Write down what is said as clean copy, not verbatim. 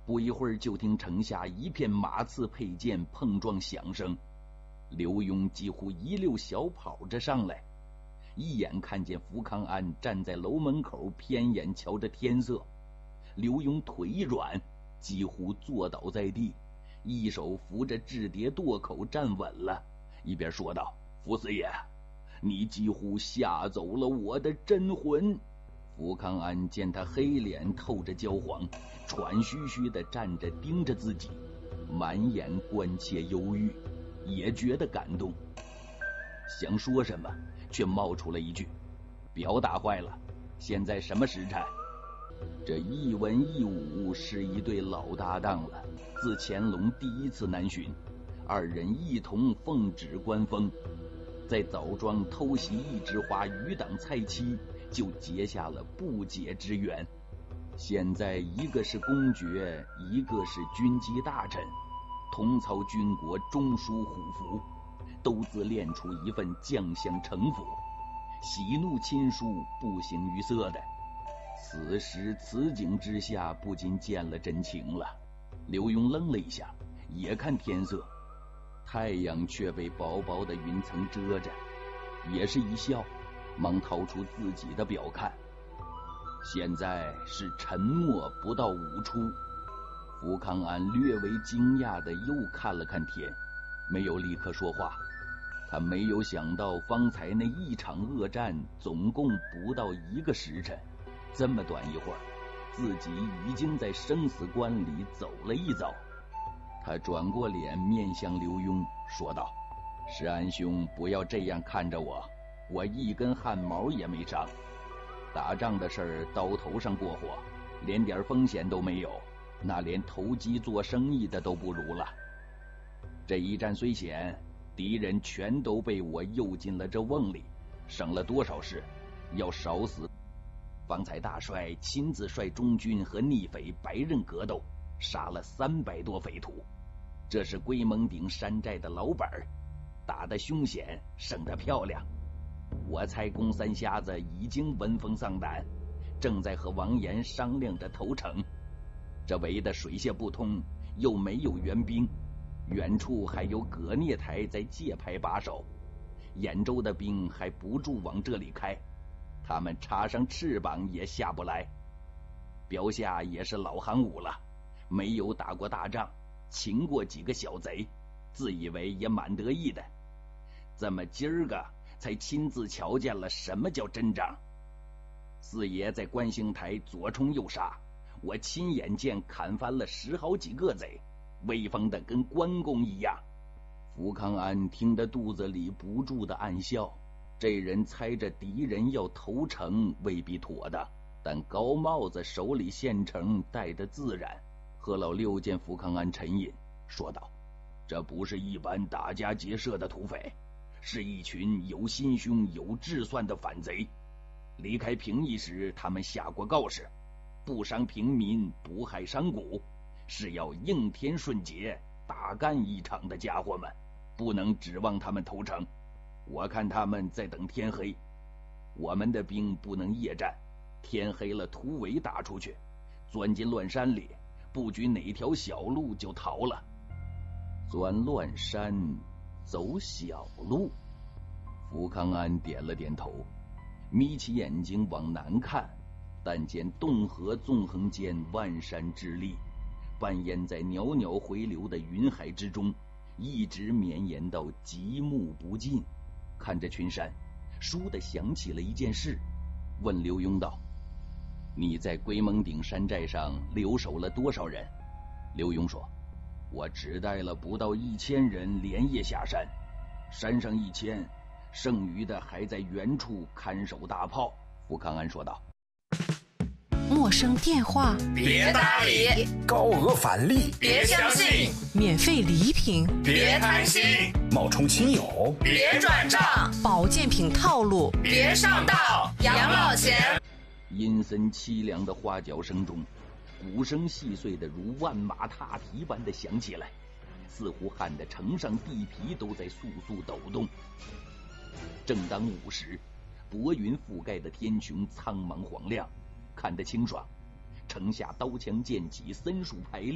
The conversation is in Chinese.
不一会儿，就听城下一片马刺佩剑碰撞响声，刘墉几乎一溜小跑着上来，一眼看见福康安站在楼门口，偏眼瞧着天色。刘墉腿一软，几乎坐倒在地，一手扶着雉蝶垛口站稳了，一边说道：“福四爷，你几乎吓走了我的真魂。”福康安见他黑脸透着焦黄，喘吁吁地站着盯着自己，满眼关切忧郁，也觉得感动，想说什么却冒出了一句：“表打坏了，现在什么时辰？”这一文一武是一对老搭档了，自乾隆第一次南巡，二人一同奉旨观风，在枣庄偷袭一枝花余党蔡妻，就结下了不解之缘。现在一个是公爵，一个是军机大臣，同操军国，中枢虎符，都自练出一份将相城府，喜怒亲疏不形于色的。此时此景之下，不禁见了真情了。刘墉愣了一下，也看天色，太阳却被薄薄的云层遮着，也是一笑，忙掏出自己的表看。现在是沉默不到5初。福康安略为惊讶地又看了看天，没有立刻说话。他没有想到方才那一场恶战总共不到1个时辰，这么短一会儿，自己已经在生死关里走了一遭。他转过脸面向刘墉说道：“石安兄，不要这样看着我，我一根汗毛也没伤。打仗的事儿刀头上过火，连点风险都没有，那连投机做生意的都不如了。这一战虽险，敌人全都被我诱进了这瓮里，省了多少事，要少死。方才大帅亲自率中军和逆匪白刃格斗，杀了300多匪徒，这是龟蒙顶山寨的老本，打得凶险，胜得漂亮。我猜公三瞎子已经闻风丧胆，正在和王岩商量着投诚。这围得水泄不通，又没有援兵，远处还有葛聂台在界牌把守，兖州的兵还不住往这里开，他们插上翅膀也下不来。标下也是老行伍了，没有打过大仗，擒过几个小贼，自以为也蛮得意的。这么今儿个才亲自瞧见了什么叫真仗。四爷在观星台左冲右杀，我亲眼见砍翻了10好几个贼，威风的跟关公一样。福康安听得肚子里不住的暗笑，这人猜着敌人要投诚未必妥当，但高帽子手里现成戴得自然。贺老六见福康安沉吟，说道：“这不是一般打家劫舍的土匪，是一群有心胸有智算的反贼。离开平邑时，他们下过告示，不伤平民，不害商贾，是要应天顺节，大干一场的家伙们，不能指望他们投诚。我看他们在等天黑，我们的兵不能夜战，天黑了突围打出去，钻进乱山里，不拘哪条小路就逃了。钻乱山，走小路。”福康安点了点头，眯起眼睛往南看，但见洞河纵横间万山之立，扮演在袅袅回流的云海之中，一直绵延到极目不尽。看着群山，倏地想起了一件事，问刘墉道：“你在龟蒙顶山寨上留守了多少人？”刘墉说：“我只带了不到1000人连夜下山，山上1000，剩余的还在原处看守大炮。”福康安说道：“ 陌生电话别搭理， 高额返利别相信， 免费礼品别贪心， 冒充亲友别转账， 保健品套路别上当，养老钱。” 阴森凄凉的花脚声中，鼓声细碎的如万马踏蹄般的响起来，似乎撼得城上地皮都在簌簌抖动。正当午时，薄云覆盖的天穹苍茫晃亮，看得清爽，城下刀枪剑戟森数排列。